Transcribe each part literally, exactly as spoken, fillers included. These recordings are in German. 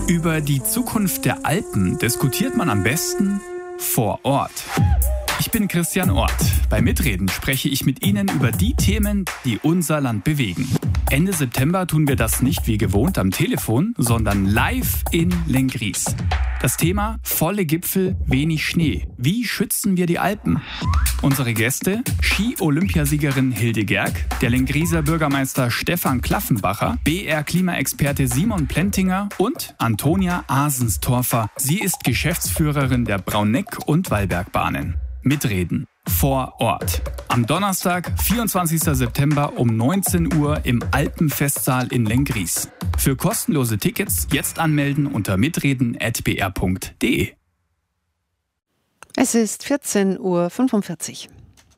Über die Zukunft der Alpen diskutiert man am besten vor Ort. Ich bin Christian Ort. Bei Mitreden spreche ich mit Ihnen über die Themen, die unser Land bewegen. Ende September tun wir das nicht wie gewohnt am Telefon, sondern live in Lenggries. Das Thema: volle Gipfel, wenig Schnee. Wie schützen wir die Alpen? Unsere Gäste: Ski-Olympiasiegerin Hilde Gerg, der Lengrieser Bürgermeister Stefan Klaffenbacher, B R-Klimaexperte Simon Plentinger und Antonia Asenstorfer. Sie ist Geschäftsführerin der Brauneck- und Wallbergbahnen. Mitreden vor Ort. Am Donnerstag, vierundzwanzigsten September um neunzehn Uhr im Alpenfestsaal in Lenggries. Für kostenlose Tickets jetzt anmelden unter mitreden at b r punkt d e. Es ist vierzehn Uhr fünfundvierzig.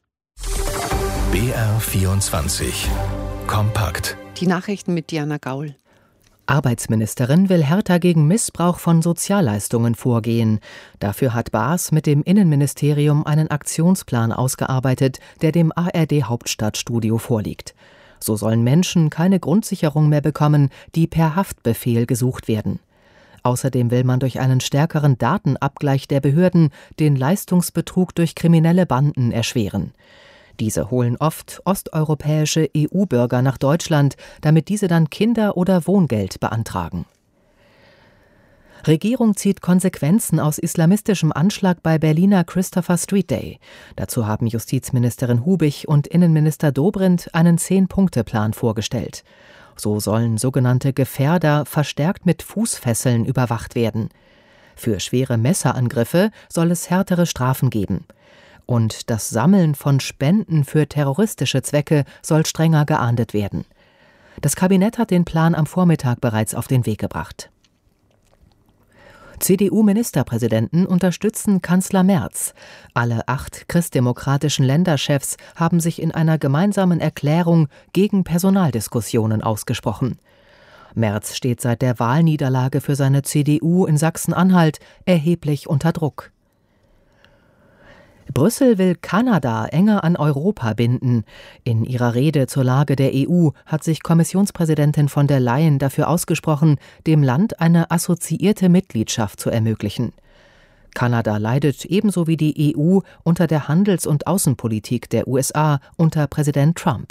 B R vierundzwanzig. Kompakt. Die Nachrichten mit Diana Gaul. Arbeitsministerin will härter gegen Missbrauch von Sozialleistungen vorgehen. Dafür hat Baas mit dem Innenministerium einen Aktionsplan ausgearbeitet, der dem A R D-Hauptstadtstudio vorliegt. So sollen Menschen keine Grundsicherung mehr bekommen, die per Haftbefehl gesucht werden. Außerdem will man durch einen stärkeren Datenabgleich der Behörden den Leistungsbetrug durch kriminelle Banden erschweren. Diese holen oft osteuropäische E U-Bürger nach Deutschland, damit diese dann Kinder- oder Wohngeld beantragen. Regierung zieht Konsequenzen aus islamistischem Anschlag bei Berliner Christopher Street Day. Dazu haben Justizministerin Hubich und Innenminister Dobrindt einen Zehn-Punkte-Plan vorgestellt. So sollen sogenannte Gefährder verstärkt mit Fußfesseln überwacht werden. Für schwere Messerangriffe soll es härtere Strafen geben. Und das Sammeln von Spenden für terroristische Zwecke soll strenger geahndet werden. Das Kabinett hat den Plan am Vormittag bereits auf den Weg gebracht. C D U-Ministerpräsidenten unterstützen Kanzler Merz. Alle acht christdemokratischen Länderchefs haben sich in einer gemeinsamen Erklärung gegen Personaldiskussionen ausgesprochen. Merz steht seit der Wahlniederlage für seine C D U in Sachsen-Anhalt erheblich unter Druck. Brüssel will Kanada enger an Europa binden. In ihrer Rede zur Lage der E U hat sich Kommissionspräsidentin von der Leyen dafür ausgesprochen, dem Land eine assoziierte Mitgliedschaft zu ermöglichen. Kanada leidet ebenso wie die E U unter der Handels- und Außenpolitik der U S A unter Präsident Trump.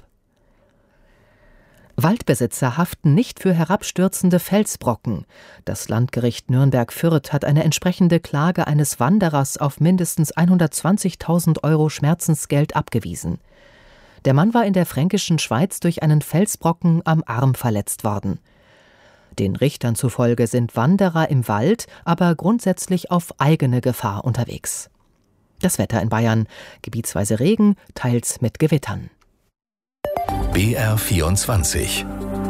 Waldbesitzer haften nicht für herabstürzende Felsbrocken. Das Landgericht Nürnberg-Fürth hat eine entsprechende Klage eines Wanderers auf mindestens hundertzwanzigtausend Euro Schmerzensgeld abgewiesen. Der Mann war in der fränkischen Schweiz durch einen Felsbrocken am Arm verletzt worden. Den Richtern zufolge sind Wanderer im Wald aber grundsätzlich auf eigene Gefahr unterwegs. Das Wetter in Bayern: gebietsweise Regen, teils mit Gewittern. B R vierundzwanzig.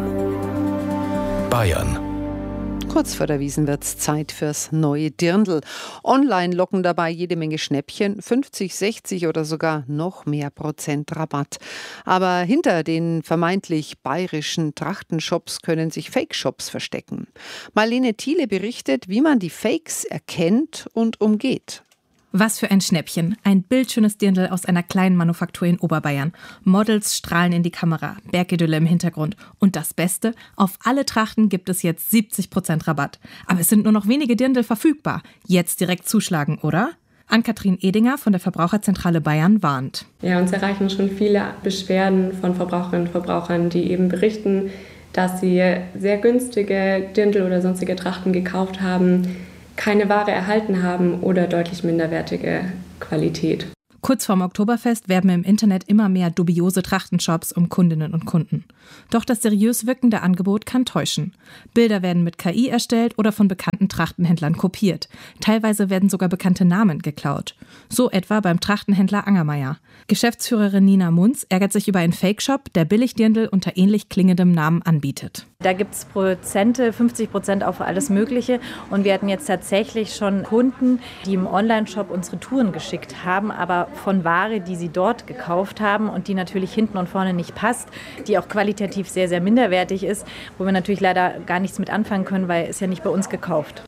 Bayern. Kurz vor der Wiesn wird's Zeit fürs neue Dirndl. Online locken dabei jede Menge Schnäppchen, fünfzig, sechzig oder sogar noch mehr Prozent Rabatt. Aber hinter den vermeintlich bayerischen Trachtenshops können sich Fake-Shops verstecken. Marlene Thiele berichtet, wie man die Fakes erkennt und umgeht. Was für ein Schnäppchen. Ein bildschönes Dirndl aus einer kleinen Manufaktur in Oberbayern. Models strahlen in die Kamera, Bergidylle im Hintergrund. Und das Beste, auf alle Trachten gibt es jetzt siebzig Prozent Rabatt. Aber es sind nur noch wenige Dirndl verfügbar. Jetzt direkt zuschlagen, oder? Ann-Kathrin Edinger von der Verbraucherzentrale Bayern warnt. Ja, uns erreichen schon viele Beschwerden von Verbraucherinnen und Verbrauchern, die eben berichten, dass sie sehr günstige Dirndl oder sonstige Trachten gekauft haben, keine Ware erhalten haben oder deutlich minderwertige Qualität. Kurz vorm Oktoberfest werben im Internet immer mehr dubiose Trachtenshops um Kundinnen und Kunden. Doch das seriös wirkende Angebot kann täuschen. Bilder werden mit K I erstellt oder von bekannten Trachtenhändlern kopiert. Teilweise werden sogar bekannte Namen geklaut. So etwa beim Trachtenhändler Angermeier. Geschäftsführerin Nina Munz ärgert sich über einen Fake-Shop, der Billigdirndl unter ähnlich klingendem Namen anbietet. Da gibt es Prozente, fünfzig Prozent auf alles Mögliche. Und wir hatten jetzt tatsächlich schon Kunden, die im Online-Shop unsere Touren geschickt haben, aber von Ware, die sie dort gekauft haben und die natürlich hinten und vorne nicht passt, die auch qualitativ sehr, sehr minderwertig ist, wo wir natürlich leider gar nichts mit anfangen können, weil es ja nicht bei uns gekauft.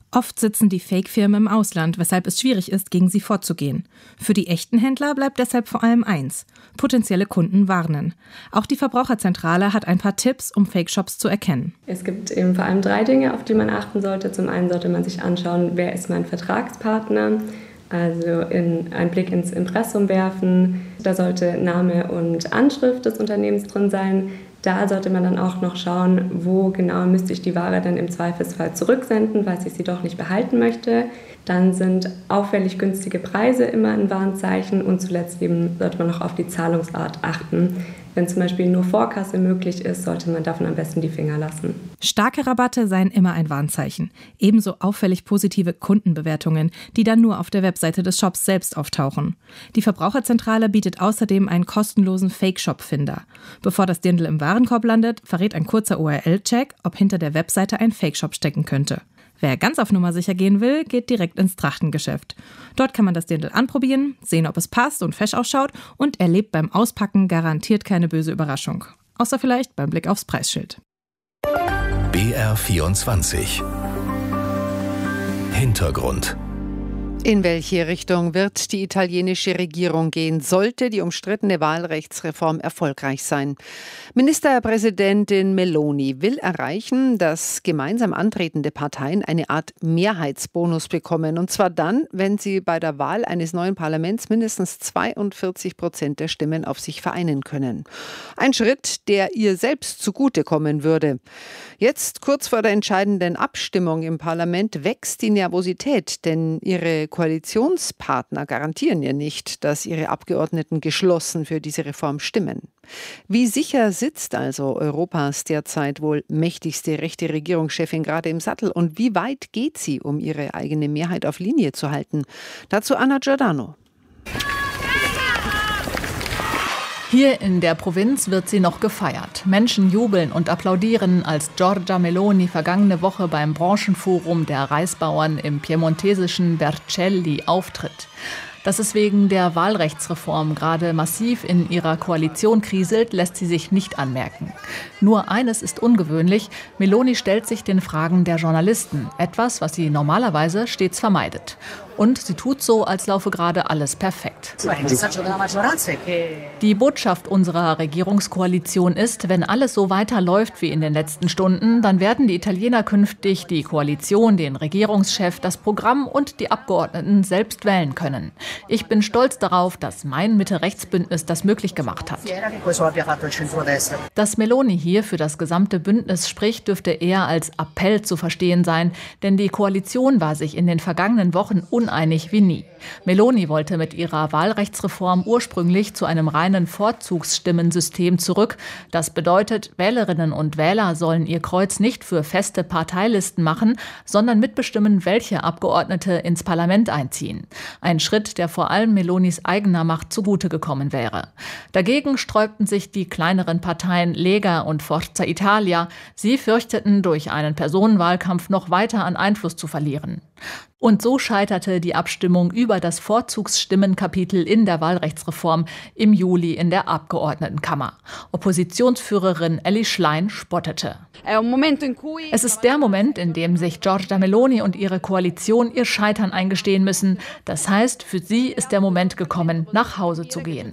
Oft sitzen die Fake-Firmen im Ausland, weshalb es schwierig ist, gegen sie vorzugehen. Für die echten Händler bleibt deshalb vor allem eins: potenzielle Kunden warnen. Auch die Verbraucherzentrale hat ein paar Tipps, um Fake-Shops zu erkennen. Es gibt eben vor allem drei Dinge, auf die man achten sollte. Zum einen sollte man sich anschauen, wer ist mein Vertragspartner, also in, einen Blick ins Impressum werfen. Da sollte Name und Anschrift des Unternehmens drin sein. Da sollte man dann auch noch schauen, wo genau müsste ich die Ware dann im Zweifelsfall zurücksenden, falls ich sie doch nicht behalten möchte. Dann sind auffällig günstige Preise immer ein Warnzeichen und zuletzt eben sollte man noch auf die Zahlungsart achten. Wenn zum Beispiel nur Vorkasse möglich ist, sollte man davon am besten die Finger lassen. Starke Rabatte seien immer ein Warnzeichen. Ebenso auffällig positive Kundenbewertungen, die dann nur auf der Webseite des Shops selbst auftauchen. Die Verbraucherzentrale bietet außerdem einen kostenlosen Fake-Shop-Finder. Bevor das Dirndl im Warenkorb landet, verrät ein kurzer U R L-Check, ob hinter der Webseite ein Fake-Shop stecken könnte. Wer ganz auf Nummer sicher gehen will, geht direkt ins Trachtengeschäft. Dort kann man das Dirndl anprobieren, sehen, ob es passt und fesch ausschaut und erlebt beim Auspacken garantiert keine böse Überraschung. Außer vielleicht beim Blick aufs Preisschild. B R vierundzwanzig Hintergrund. In welche Richtung wird die italienische Regierung gehen, sollte die umstrittene Wahlrechtsreform erfolgreich sein? Ministerpräsidentin Meloni will erreichen, dass gemeinsam antretende Parteien eine Art Mehrheitsbonus bekommen. Und zwar dann, wenn sie bei der Wahl eines neuen Parlaments mindestens zweiundvierzig Prozent der Stimmen auf sich vereinen können. Ein Schritt, der ihr selbst zugutekommen würde. Jetzt, kurz vor der entscheidenden Abstimmung im Parlament, wächst die Nervosität, denn ihre Koalitionspartner garantieren ihr nicht, dass ihre Abgeordneten geschlossen für diese Reform stimmen. Wie sicher sitzt also Europas derzeit wohl mächtigste rechte Regierungschefin gerade im Sattel und wie weit geht sie, um ihre eigene Mehrheit auf Linie zu halten? Dazu Anna Giordano. Hier in der Provinz wird sie noch gefeiert. Menschen jubeln und applaudieren, als Giorgia Meloni vergangene Woche beim Branchenforum der Reisbauern im piemontesischen Vercelli auftritt. Dass es wegen der Wahlrechtsreform gerade massiv in ihrer Koalition kriselt, lässt sie sich nicht anmerken. Nur eines ist ungewöhnlich: Meloni stellt sich den Fragen der Journalisten, etwas, was sie normalerweise stets vermeidet. Und sie tut so, als laufe gerade alles perfekt. Die Botschaft unserer Regierungskoalition ist, wenn alles so weiterläuft wie in den letzten Stunden, dann werden die Italiener künftig die Koalition, den Regierungschef, das Programm und die Abgeordneten selbst wählen können. Ich bin stolz darauf, dass mein Mitte-Rechts-Bündnis das möglich gemacht hat. Dass Meloni hier für das gesamte Bündnis spricht, dürfte eher als Appell zu verstehen sein, denn die Koalition war sich in den vergangenen Wochen uneinig wie nie. Meloni wollte mit ihrer Wahlrechtsreform ursprünglich zu einem reinen Vorzugsstimmensystem zurück. Das bedeutet, Wählerinnen und Wähler sollen ihr Kreuz nicht für feste Parteilisten machen, sondern mitbestimmen, welche Abgeordnete ins Parlament einziehen. Ein Schritt, der vor allem Melonis eigener Macht zugute gekommen wäre. Dagegen sträubten sich die kleineren Parteien Lega und Forza Italia. Sie fürchteten, durch einen Personenwahlkampf noch weiter an Einfluss zu verlieren. Und so scheiterte die Abstimmung über das Vorzugsstimmenkapitel in der Wahlrechtsreform im Juli in der Abgeordnetenkammer. Oppositionsführerin Elly Schlein spottete. Es ist der Moment, in dem sich Giorgia Meloni und ihre Koalition ihr Scheitern eingestehen müssen. Das heißt, für sie ist der Moment gekommen, nach Hause zu gehen.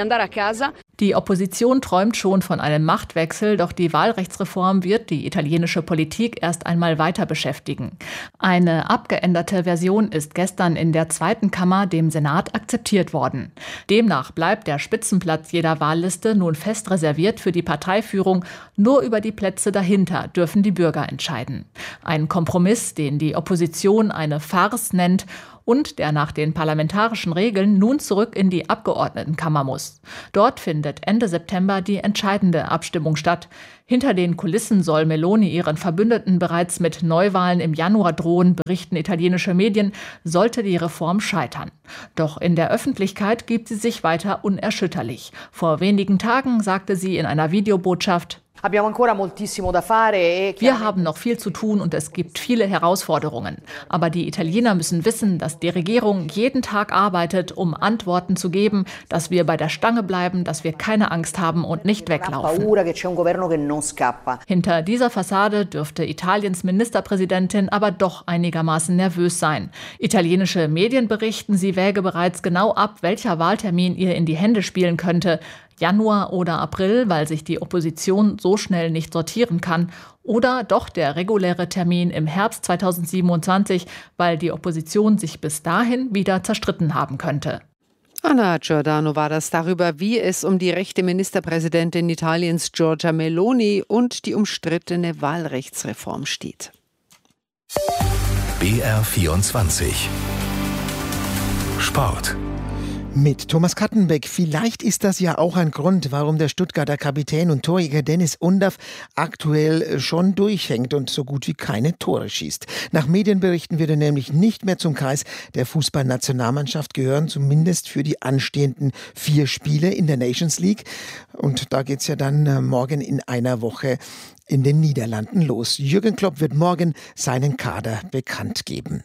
Die Opposition träumt schon von einem Machtwechsel, doch die Wahlrechtsreform wird die italienische Politik erst einmal weiter beschäftigen. Eine abgeänderte Version ist gestern in der zweiten Kammer dem Senat akzeptiert worden. Demnach bleibt der Spitzenplatz jeder Wahlliste nun fest reserviert für die Parteiführung. Nur über die Plätze dahinter dürfen die Bürger entscheiden. Ein Kompromiss, den die Opposition eine Farce nennt und der nach den parlamentarischen Regeln nun zurück in die Abgeordnetenkammer muss. Dort findet Ende September die entscheidende Abstimmung statt. Hinter den Kulissen soll Meloni ihren Verbündeten bereits mit Neuwahlen im Januar drohen, berichten italienische Medien, sollte die Reform scheitern. Doch in der Öffentlichkeit gibt sie sich weiter unerschütterlich. Vor wenigen Tagen sagte sie in einer Videobotschaft: Wir haben noch viel zu tun und es gibt viele Herausforderungen. Aber die Italiener müssen wissen, dass die Regierung jeden Tag arbeitet, um Antworten zu geben, dass wir bei der Stange bleiben, dass wir keine Angst haben und nicht weglaufen. Hinter dieser Fassade dürfte Italiens Ministerpräsidentin aber doch einigermaßen nervös sein. Italienische Medien berichten, sie wäge bereits genau ab, welcher Wahltermin ihr in die Hände spielen könnte. Januar oder April, weil sich die Opposition so schnell nicht sortieren kann. Oder doch der reguläre Termin im Herbst zweitausendsiebenundzwanzig, weil die Opposition sich bis dahin wieder zerstritten haben könnte. Anna Giordano war das darüber, wie es um die rechte Ministerpräsidentin Italiens Giorgia Meloni und die umstrittene Wahlrechtsreform steht. B R vierundzwanzig Sport. Mit Thomas Kattenbeck. Vielleicht ist das ja auch ein Grund, warum der Stuttgarter Kapitän und Torjäger Dennis Undaff aktuell schon durchhängt und so gut wie keine Tore schießt. Nach Medienberichten wird er nämlich nicht mehr zum Kreis der Fußballnationalmannschaft gehören, zumindest für die anstehenden vier Spiele in der Nations League. Und da geht's ja dann morgen in einer Woche in den Niederlanden los. Jürgen Klopp wird morgen seinen Kader bekannt geben.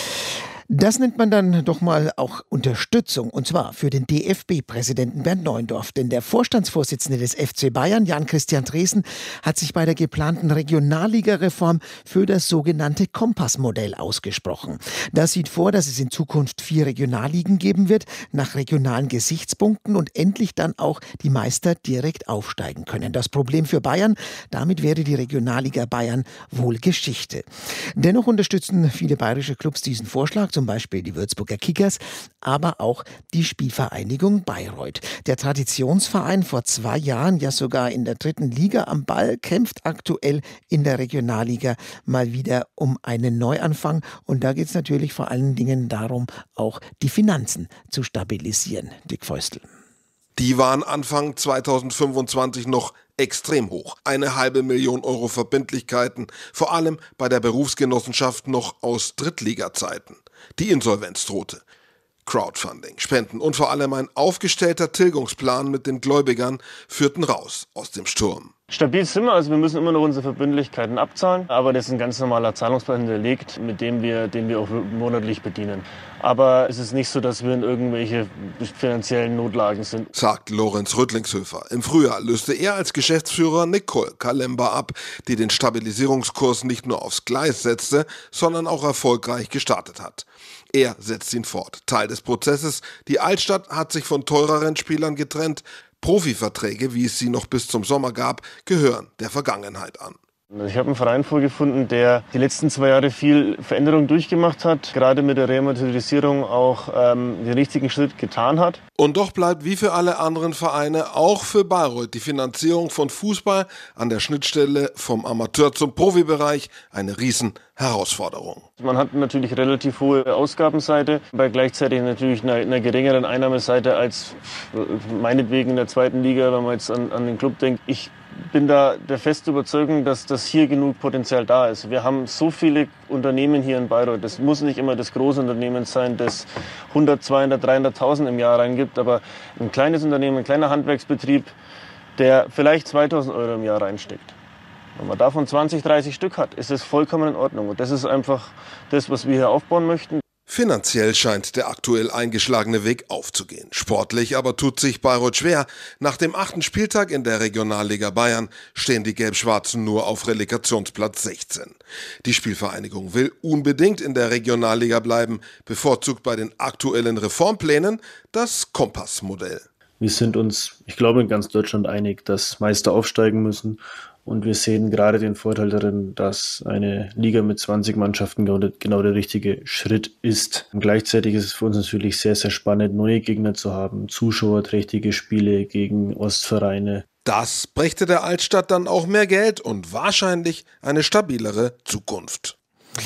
Das nennt man dann doch mal auch Unterstützung, und zwar für den D F B-Präsidenten Bernd Neuendorf. Denn der Vorstandsvorsitzende des F C Bayern, Jan-Christian Dreesen, hat sich bei der geplanten Regionalliga-Reform für das sogenannte Kompass-Modell ausgesprochen. Das sieht vor, dass es in Zukunft vier Regionalligen geben wird, nach regionalen Gesichtspunkten und endlich dann auch die Meister direkt aufsteigen können. Das Problem für Bayern, damit wäre die Regionalliga Bayern wohl Geschichte. Dennoch unterstützen viele bayerische Clubs diesen Vorschlag, zum Beispiel die Würzburger Kickers, aber auch die Spielvereinigung Bayreuth. Der Traditionsverein, vor zwei Jahren ja sogar in der dritten Liga am Ball, kämpft aktuell in der Regionalliga mal wieder um einen Neuanfang. Und da geht es natürlich vor allen Dingen darum, auch die Finanzen zu stabilisieren. Dick Feustel. Die waren Anfang zweitausendfünfundzwanzig noch extrem hoch. Eine halbe Million Euro Verbindlichkeiten, vor allem bei der Berufsgenossenschaft noch aus Drittliga-Zeiten. Die Insolvenz drohte. Crowdfunding, Spenden und vor allem ein aufgestellter Tilgungsplan mit den Gläubigern führten raus aus dem Sturm. Stabil sind wir, also wir müssen immer noch unsere Verbindlichkeiten abzahlen, aber das ist ein ganz normaler Zahlungsplan hinterlegt, mit dem wir, den wir auch monatlich bedienen. Aber es ist nicht so, dass wir in irgendwelche finanziellen Notlagen sind, sagt Lorenz Rüttlingshöfer. Im Frühjahr löste er als Geschäftsführer Nicole Kalemba ab, die den Stabilisierungskurs nicht nur aufs Gleis setzte, sondern auch erfolgreich gestartet hat. Er setzt ihn fort. Teil des Prozesses. Die Altstadt hat sich von teureren Spielern getrennt. Profiverträge, wie es sie noch bis zum Sommer gab, gehören der Vergangenheit an. Ich habe einen Verein vorgefunden, der die letzten zwei Jahre viel Veränderung durchgemacht hat, gerade mit der Rematerialisierung auch ähm, den richtigen Schritt getan hat. Und doch bleibt wie für alle anderen Vereine auch für Bayreuth die Finanzierung von Fußball an der Schnittstelle vom Amateur- zum Profibereich eine Riesenherausforderung. Man hat natürlich relativ hohe Ausgabenseite, bei gleichzeitig natürlich einer, einer geringeren Einnahmeseite als meinetwegen in der zweiten Liga, wenn man jetzt an, an den Club denkt. Ich bin da der festen Überzeugung, dass das hier genug Potenzial da ist. Wir haben so viele Unternehmen hier in Bayreuth. Das muss nicht immer das große Unternehmen sein, das hundert, zweihundert, dreihunderttausend im Jahr reingibt, aber ein kleines Unternehmen, ein kleiner Handwerksbetrieb, der vielleicht zweitausend Euro im Jahr reinsteckt. Wenn man davon zwanzig, dreißig Stück hat, ist es vollkommen in Ordnung. Und das ist einfach das, was wir hier aufbauen möchten. Finanziell scheint der aktuell eingeschlagene Weg aufzugehen. Sportlich aber tut sich Bayreuth schwer. Nach dem achten Spieltag in der Regionalliga Bayern stehen die Gelb-Schwarzen nur auf Relegationsplatz sechzehn. Die Spielvereinigung will unbedingt in der Regionalliga bleiben, bevorzugt bei den aktuellen Reformplänen das Kompass-Modell. Wir sind uns, ich glaube, in ganz Deutschland einig, dass Meister aufsteigen müssen. Und wir sehen gerade den Vorteil darin, dass eine Liga mit zwanzig Mannschaften genau der richtige Schritt ist. Und gleichzeitig ist es für uns natürlich sehr, sehr spannend, neue Gegner zu haben, zuschauerträchtige Spiele gegen Ostvereine. Das brächte der Altstadt dann auch mehr Geld und wahrscheinlich eine stabilere Zukunft.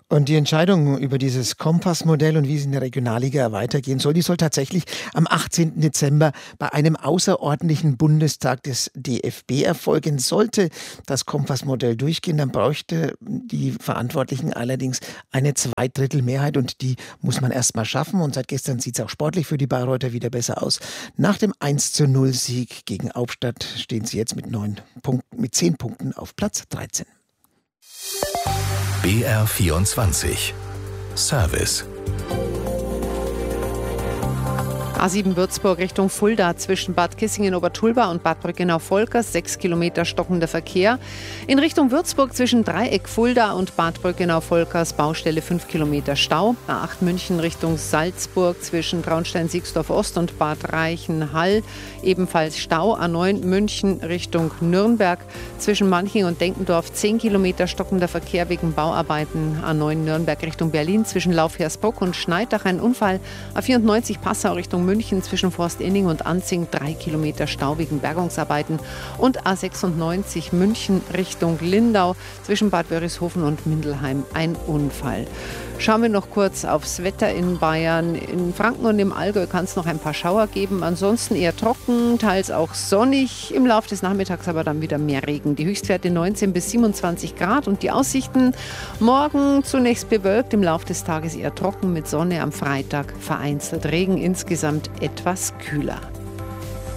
Und die Entscheidung über dieses Kompassmodell und wie es in der Regionalliga weitergehen soll, die soll tatsächlich am achtzehnten Dezember bei einem außerordentlichen Bundestag des D F B erfolgen. Sollte das Kompassmodell durchgehen, dann bräuchte die Verantwortlichen allerdings eine Zweidrittelmehrheit und die muss man erst mal schaffen. Und seit gestern sieht es auch sportlich für die Bayreuther wieder besser aus. Nach dem eins zu null Sieg gegen Hauptstadt stehen sie jetzt mit neun Punkten, mit zehn Punkten auf Platz dreizehn. B R vierundzwanzig Service. A sieben Würzburg Richtung Fulda zwischen Bad Kissingen-Obertulba und Bad Brückenau-Volkers, sechs Kilometer stockender Verkehr. In Richtung Würzburg zwischen Dreieck Fulda und Bad Brückenau-Volkers, Baustelle fünf Kilometer Stau. A acht München Richtung Salzburg zwischen Traunstein-Siegsdorf-Ost und Bad Reichenhall, ebenfalls Stau. A neun München Richtung Nürnberg zwischen Manching und Denkendorf, zehn Kilometer stockender Verkehr wegen Bauarbeiten. A neun Nürnberg Richtung Berlin zwischen Laufhersbruck und Schneidach ein Unfall. A vierundneunzig Passau Richtung München zwischen Forst-Inning und Anzing, drei Kilometer Stau wegen Bergungsarbeiten. Und A sechsundneunzig München Richtung Lindau zwischen Bad Wörishofen und Mindelheim ein Unfall. Schauen wir noch kurz aufs Wetter in Bayern. In Franken und im Allgäu kann es noch ein paar Schauer geben. Ansonsten eher trocken, teils auch sonnig. Im Laufe des Nachmittags aber dann wieder mehr Regen. Die Höchstwerte neunzehn bis siebenundzwanzig Grad und die Aussichten morgen zunächst bewölkt, im Laufe des Tages eher trocken mit Sonne, am Freitag vereinzelt Regen, insgesamt etwas kühler.